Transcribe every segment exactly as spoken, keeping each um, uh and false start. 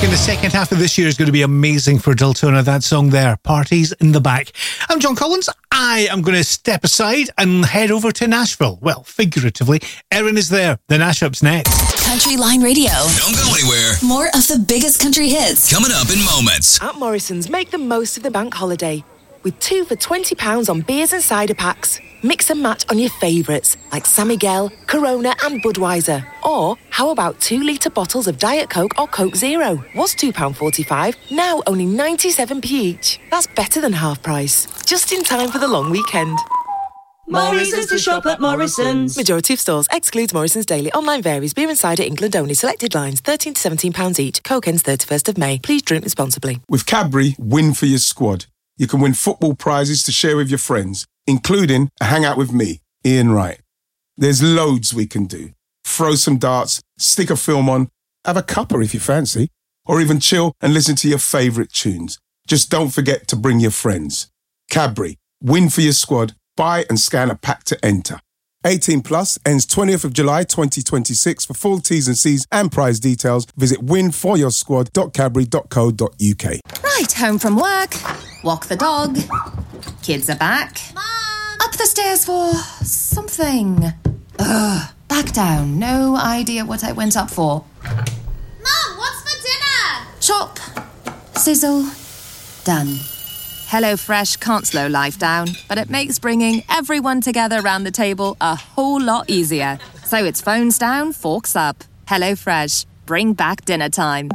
reckon the second half of this year is going to be amazing for Deltona. That song there, Parties in the Back. I'm John Collins. I am going to step aside and head over to Nashville. Well, figuratively. Erin is there. The Nash Up's next. Country Line Radio. Don't go anywhere. More of the biggest country hits. Coming up in moments. At Morrison's, make the most of the bank holiday with two for twenty pounds on beers and cider packs. Mix and match on your favourites like San Miguel, Corona and Budweiser. Or how about two litre bottles of Diet Coke or Coke Zero? Was two pounds forty-five, now only ninety-seven p each. That's better than half price. Just in time for the long weekend. Morrison's to shop at Morrison's. Majority of stores excludes Morrison's Daily. Online varies. Beer and cider England only. Selected lines thirteen to seventeen pounds each. Coke ends thirty-first of May. Please drink responsibly. With Cadbury, win for your squad. You can win football prizes to share with your friends, including a hangout with me, Ian Wright. There's loads we can do. Throw some darts, stick a film on, have a cuppa if you fancy, or even chill and listen to your favourite tunes. Just don't forget to bring your friends. Cadbury, win for your squad. Buy and scan a pack to enter. eighteen plus, ends twentieth of July twenty twenty-six. For full T's and C's and prize details, visit win for your squad dot cadbury dot co dot uk. Right, home from work, walk the dog, kids are back. Mom! Up the stairs for something. Ugh, back down, no idea what I went up for. Mom, what's for dinner? Chop, sizzle, done. HelloFresh can't slow life down, but it makes bringing everyone together around the table a whole lot easier. So it's phones down, forks up. HelloFresh, bring back dinner time.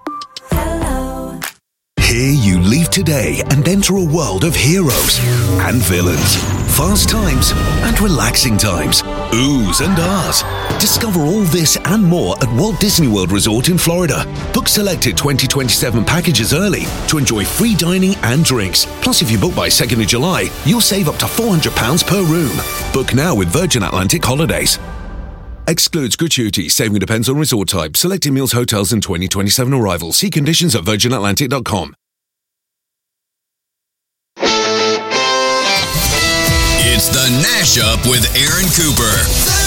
Hello. Here you leave today and enter a world of heroes and villains, fast times and relaxing times, oohs and ahs. Discover all this and more at Walt Disney World Resort in Florida. Book selected twenty twenty-seven packages early to enjoy free dining and drinks. Plus, if you book by second of July, you'll save up to four hundred pounds per room. Book now with Virgin Atlantic Holidays. Excludes gratuity. Saving depends on resort type. Selected meals, hotels and twenty twenty-seven arrivals. See conditions at virgin atlantic dot com. It's the Nash Up with Aaron Cooper.